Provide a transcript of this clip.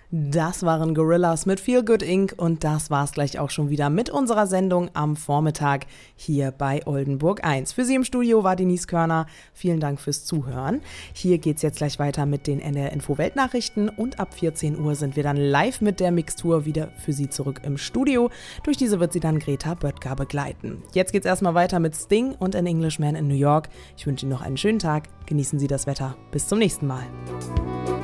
Das waren Gorillaz mit Feel Good Inc. und das war's gleich auch schon wieder mit unserer Sendung am Vormittag hier bei Oldenburg 1. Für Sie im Studio war Denise Körner. Vielen Dank fürs Zuhören. Hier geht's jetzt gleich weiter mit den NDR Info Weltnachrichten und ab 14 Uhr sind wir dann live mit der Mixtur wieder für Sie zurück im Studio. Durch diese wird Sie dann Greta Böttger begleiten. Jetzt geht's erstmal weiter mit Sting und An Englishman in New York. Ich wünsche Ihnen noch einen schönen Tag. Genießen Sie das Wetter. Bis zum nächsten Mal.